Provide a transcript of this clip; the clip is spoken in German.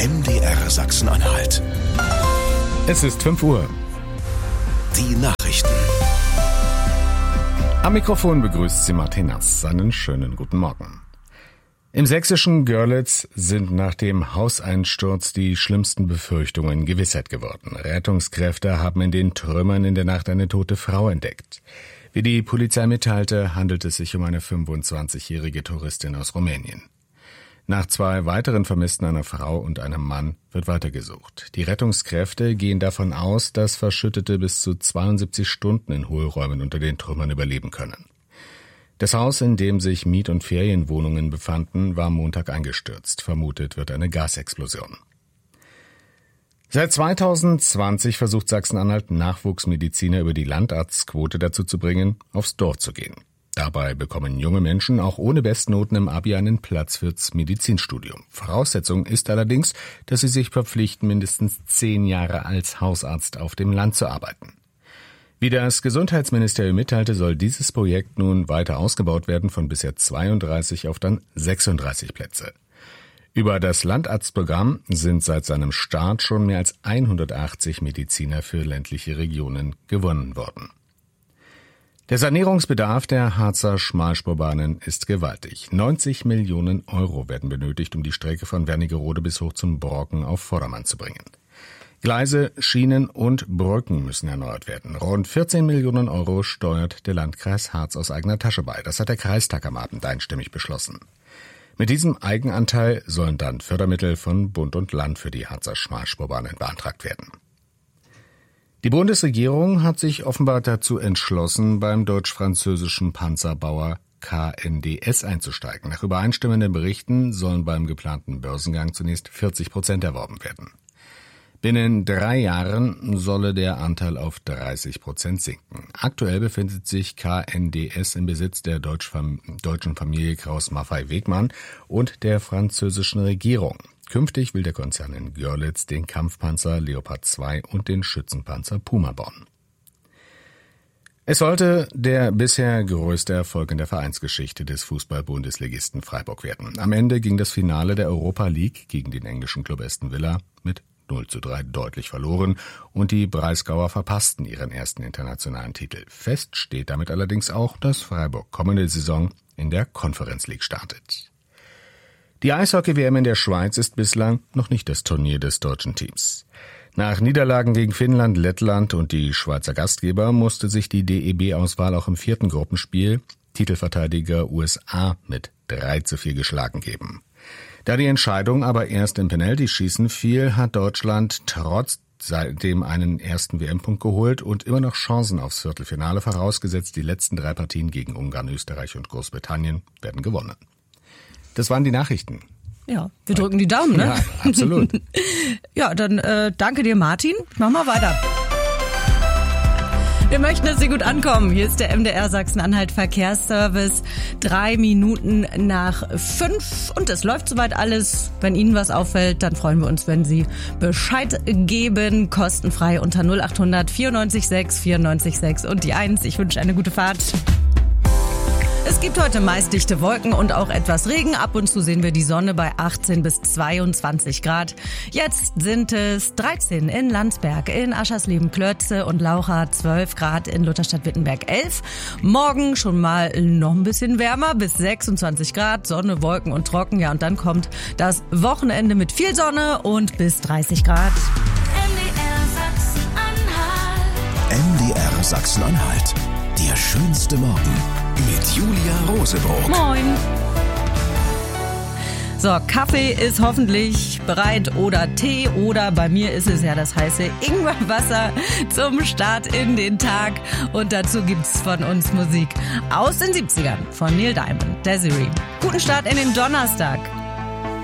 MDR Sachsen-Anhalt. Es ist 5 Uhr. Die Nachrichten. Am Mikrofon begrüßt Sie Martin Nass. Einen schönen guten Morgen. Im sächsischen Görlitz sind nach dem Hauseinsturz die schlimmsten Befürchtungen Gewissheit geworden. Rettungskräfte haben in den Trümmern in der Nacht eine tote Frau entdeckt. Wie die Polizei mitteilte, handelt es sich um eine 25-jährige Touristin aus Rumänien. Nach 2 weiteren Vermissten, einer Frau und einem Mann, wird weitergesucht. Die Rettungskräfte gehen davon aus, dass Verschüttete bis zu 72 Stunden in Hohlräumen unter den Trümmern überleben können. Das Haus, in dem sich Miet- und Ferienwohnungen befanden, war Montag eingestürzt. Vermutet wird eine Gasexplosion. Seit 2020 versucht Sachsen-Anhalt, Nachwuchsmediziner über die Landarztquote dazu zu bringen, aufs Dorf zu gehen. Dabei bekommen junge Menschen auch ohne Bestnoten im Abi einen Platz fürs Medizinstudium. Voraussetzung ist allerdings, dass sie sich verpflichten, mindestens 10 Jahre als Hausarzt auf dem Land zu arbeiten. Wie das Gesundheitsministerium mitteilte, soll dieses Projekt nun weiter ausgebaut werden, von bisher 32 auf dann 36 Plätze. Über das Landarztprogramm sind seit seinem Start schon mehr als 180 Mediziner für ländliche Regionen gewonnen worden. Der Sanierungsbedarf der Harzer Schmalspurbahnen ist gewaltig. 90 Millionen Euro werden benötigt, um die Strecke von Wernigerode bis hoch zum Brocken auf Vordermann zu bringen. Gleise, Schienen und Brücken müssen erneuert werden. Rund 14 Millionen Euro steuert der Landkreis Harz aus eigener Tasche bei. Das hat der Kreistag am Abend einstimmig beschlossen. Mit diesem Eigenanteil sollen dann Fördermittel von Bund und Land für die Harzer Schmalspurbahnen beantragt werden. Die Bundesregierung hat sich offenbar dazu entschlossen, beim deutsch-französischen Panzerbauer KNDS einzusteigen. Nach übereinstimmenden Berichten sollen beim geplanten Börsengang zunächst 40% erworben werden. Binnen 3 Jahren solle der Anteil auf 30% sinken. Aktuell befindet sich KNDS im Besitz der deutschen Familie Krauss-Maffei-Wegmann und der französischen Regierung. Künftig will der Konzern in Görlitz den Kampfpanzer Leopard 2 und den Schützenpanzer Puma bauen. Es sollte der bisher größte Erfolg in der Vereinsgeschichte des Fußball-Bundesligisten Freiburg werden. Am Ende ging das Finale der Europa League gegen den englischen Club Aston Villa mit 0:3 deutlich verloren und die Breisgauer verpassten ihren ersten internationalen Titel. Fest steht damit allerdings auch, dass Freiburg kommende Saison in der Conference League startet. Die Eishockey-WM in der Schweiz ist bislang noch nicht das Turnier des deutschen Teams. Nach Niederlagen gegen Finnland, Lettland und die Schweizer Gastgeber musste sich die DEB-Auswahl auch im 4. Gruppenspiel Titelverteidiger USA mit 3:4 geschlagen geben. Da die Entscheidung aber erst im Penaltyschießen fiel, hat Deutschland trotzdem einen ersten WM-Punkt geholt und immer noch Chancen aufs Viertelfinale, vorausgesetzt die letzten 3 Partien gegen Ungarn, Österreich und Großbritannien werden gewonnen. Das waren die Nachrichten. Ja, wir drücken die Daumen, ne? Ja, absolut. Ja, dann danke dir, Martin. Mach mal weiter. Wir möchten, dass Sie gut ankommen. Hier ist der MDR Sachsen-Anhalt Verkehrsservice. 3 Minuten nach 5 und es läuft soweit alles. Wenn Ihnen was auffällt, dann freuen wir uns, wenn Sie Bescheid geben. Kostenfrei unter 0800 94 6 94 6 und die 1. Ich wünsche eine gute Fahrt. Es gibt heute meist dichte Wolken und auch etwas Regen. Ab und zu sehen wir die Sonne bei 18 bis 22 Grad. Jetzt sind es 13 in Landsberg, in Aschersleben, Klötze und Laucha, 12 Grad in Lutherstadt-Wittenberg, 11. Morgen schon mal noch ein bisschen wärmer, bis 26 Grad, Sonne, Wolken und trocken. Ja, und dann kommt das Wochenende mit viel Sonne und bis 30 Grad. MDR Sachsen-Anhalt. Der schönste Morgen mit Julia Rosebrock. Moin. So, Kaffee ist hoffentlich bereit oder Tee oder bei mir ist es ja das heiße Ingwerwasser zum Start in den Tag. Und dazu gibt's von uns Musik aus den 70ern von Neil Diamond, Desiree. Guten Start in den Donnerstag.